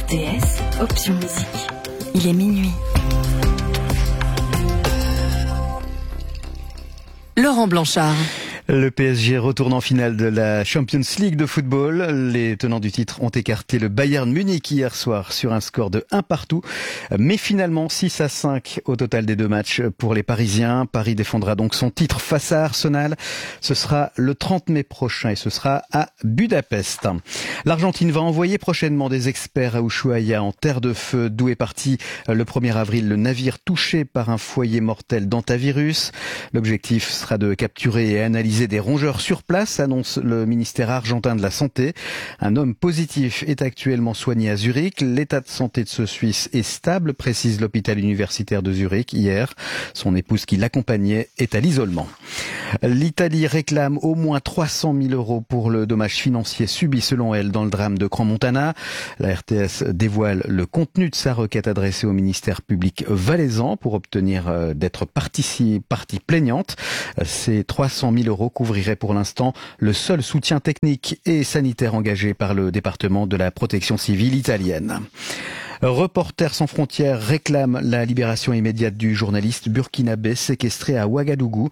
RTS, option musique. Il est minuit. Laurent Blanchard. Le PSG retourne en finale de la Champions League de football. Les tenants du titre ont écarté le Bayern Munich hier soir sur un score de 1-1. Mais finalement 6-5 au total des deux matchs pour les Parisiens. Paris défendra donc son titre face à Arsenal. Ce sera le 30 mai prochain et ce sera à Budapest. L'Argentine va envoyer prochainement des experts à Ushuaia en terre de feu, d'où est parti le 1er avril le navire touché par un foyer mortel d'hantavirus. L'objectif sera de capturer et analyser des rongeurs sur place, annonce le ministère argentin de la Santé. Un homme positif est actuellement soigné à Zurich. L'état de santé de ce Suisse est stable, précise l'hôpital universitaire de Zurich hier. Son épouse qui l'accompagnait est à l'isolement. L'Italie réclame au moins 300 000 euros pour le dommage financier subi selon elle dans le drame de Crans-Montana. La RTS dévoile le contenu de sa requête adressée au ministère public valaisan pour obtenir d'être partie plaignante. Ces 300 000 euros couvriraient pour l'instant le seul soutien technique et sanitaire engagé par le département de la protection civile italienne. Reporters sans frontières réclame la libération immédiate du journaliste burkinabé séquestré à Ouagadougou.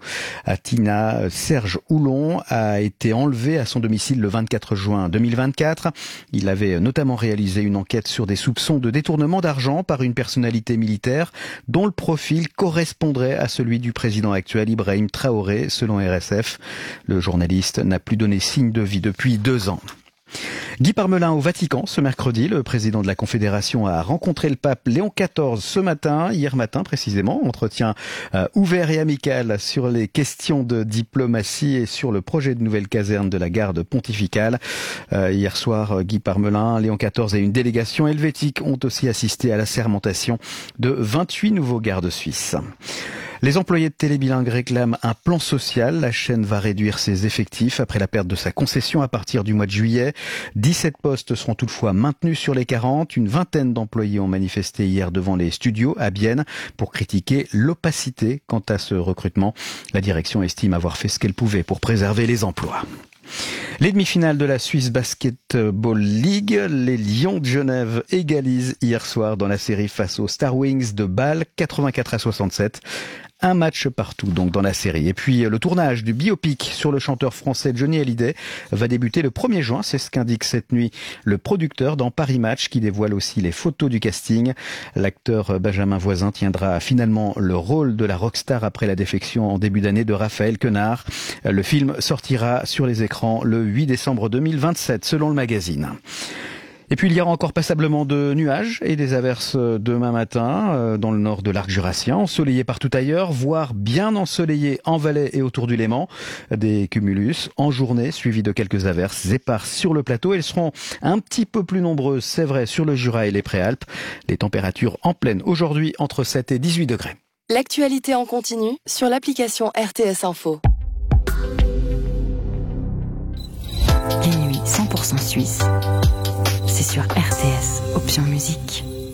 Atina Serge Oulon a été enlevé à son domicile le 24 juin 2024. Il avait notamment réalisé une enquête sur des soupçons de détournement d'argent par une personnalité militaire dont le profil correspondrait à celui du président actuel Ibrahim Traoré, selon RSF. Le journaliste n'a plus donné signe de vie depuis 2 ans. Guy Parmelin au Vatican ce mercredi. Le président de la Confédération a rencontré le pape Léon XIV hier matin précisément. Entretien ouvert et amical sur les questions de diplomatie et sur le projet de nouvelle caserne de la garde pontificale. Hier soir, Guy Parmelin, Léon XIV et une délégation helvétique ont aussi assisté à la sermentation de 28 nouveaux gardes suisses. Les employés de Télébilingue réclament un plan social. La chaîne va réduire ses effectifs après la perte de sa concession à partir du mois de juillet. 17 postes seront toutefois maintenus sur les 40. Une vingtaine d'employés ont manifesté hier devant les studios à Bienne pour critiquer l'opacité quant à ce recrutement. La direction estime avoir fait ce qu'elle pouvait pour préserver les emplois. Les demi-finales de la Swiss Basketball League, les Lions de Genève égalisent hier soir dans la série face aux Star Wings de Bâle, 84-67. Un match partout donc dans la série. Et puis le tournage du biopic sur le chanteur français Johnny Hallyday va débuter le 1er juin. C'est ce qu'indique cette nuit le producteur dans Paris Match qui dévoile aussi les photos du casting. L'acteur Benjamin Voisin tiendra finalement le rôle de la rockstar après la défection en début d'année de Raphaël Quenard. Le film sortira sur les écrans le 8 décembre 2027 selon le magazine. Et puis il y aura encore passablement de nuages et des averses demain matin dans le nord de l'arc jurassien, ensoleillé partout ailleurs, voire bien ensoleillé en Valais et autour du Léman. Des cumulus en journée suivis de quelques averses éparses sur le plateau. Elles seront un petit peu plus nombreuses, c'est vrai, sur le Jura et les Préalpes. Les températures en pleine aujourd'hui entre 7 et 18 degrés. L'actualité en continu sur l'application RTS Info. Les nuits 100% suisse. C'est sur RTS, option musique.